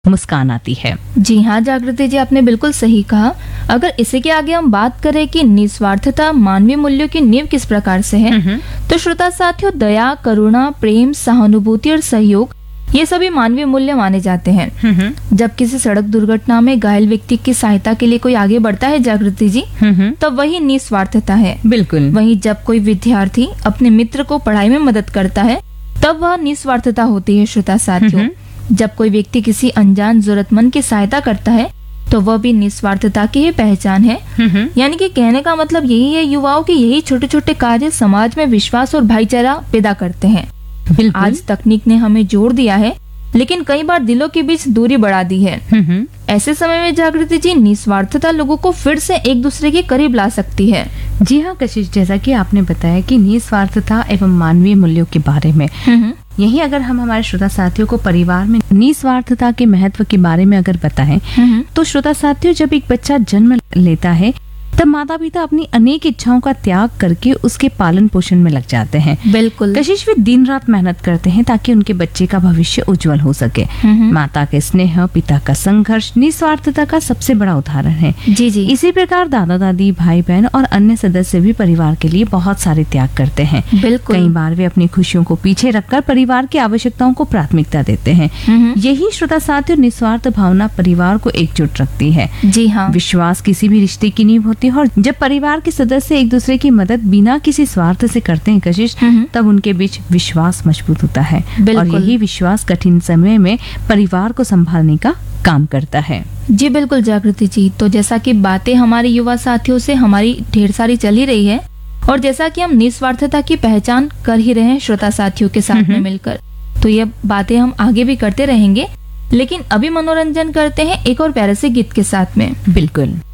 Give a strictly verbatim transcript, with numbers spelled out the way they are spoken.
मुस्कान आती है। जी हाँ जागृति जी, आपने बिल्कुल सही कहा। अगर इसी के आगे हम बात करें कि निस्वार्थता मानवीय मूल्यों की नींव किस प्रकार से है, तो श्रोता साथियों, दया, करुणा, प्रेम, सहानुभूति और सहयोग, ये सभी मानवीय मूल्य माने जाते हैं। जब किसी सड़क दुर्घटना में घायल व्यक्ति की सहायता के लिए कोई आगे बढ़ता है जागृति जी, तब वही निस्वार्थता है। बिल्कुल। वहीं जब कोई विद्यार्थी अपने मित्र को पढ़ाई में मदद करता है, तब वह निस्वार्थता होती है। श्रोता साथियों, जब कोई व्यक्ति किसी अनजान जरूरतमंद की सहायता करता है, तो वह भी निस्वार्थता की ही पहचान है। यानी कि कहने का मतलब यही है युवाओं की, यही छोटे छोटे कार्य समाज में विश्वास और भाईचारा पैदा करते हैं। आज तकनीक ने हमें जोड़ दिया है, लेकिन कई बार दिलों के बीच दूरी बढ़ा दी है। ऐसे समय में जागृति जी, निस्वार्थता लोगों को फिर से एक दूसरे के करीब ला सकती है। जी हाँ कशिश, जैसा कि आपने बताया कि निस्वार्थता एवं मानवीय मूल्यों के बारे में, यही अगर हम हमारे श्रोता साथियों को परिवार में निस्वार्थता के महत्व के बारे में अगर बताएं, तो श्रोता साथियों, जब एक बच्चा जन्म लेता है, तब माता पिता अपनी अनेक इच्छाओं का त्याग करके उसके पालन पोषण में लग जाते हैं। बिल्कुल। कशिश वे दिन रात मेहनत करते हैं ताकि उनके बच्चे का भविष्य उज्जवल हो सके। माता के स्नेह, पिता का संघर्ष निस्वार्थता का सबसे बड़ा उदाहरण है। जी जी। इसी प्रकार दादा दादी, भाई बहन और अन्य सदस्य भी परिवार के लिए बहुत सारे त्याग करते हैं। बिल्कुल। कई बार वे अपनी खुशियों को पीछे रखकर परिवार की आवश्यकताओं को प्राथमिकता देते हैं। यही श्रोता साथियों, निस्वार्थ भावना परिवार को एकजुट रखती है। जी हाँ। विश्वास किसी भी रिश्ते की नींव होती है, और जब परिवार के सदस्य एक दूसरे की मदद बिना किसी स्वार्थ से करते हैं कशिश, तब उनके बीच विश्वास मजबूत होता है। और यही विश्वास कठिन समय में परिवार को संभालने का काम करता है। जी बिल्कुल जागृति जी। तो जैसा कि बातें हमारे युवा साथियों से हमारी ढेर सारी चली रही है, और जैसा कि हम निस्वार्थता की पहचान कर ही रहे हैं श्रोता साथियों के साथ में मिलकर, तो ये बातें हम आगे भी करते रहेंगे। लेकिन अभी मनोरंजन करते हैं एक और प्यारे से गीत के साथ में। बिल्कुल।